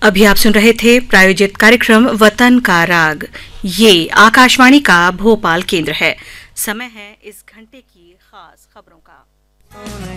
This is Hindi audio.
अभी आप सुन रहे थे प्रायोजित कार्यक्रम वतन का राग। ये आकाशवाणी का भोपाल केंद्र है। समय है इस घंटे की खास खबरों का।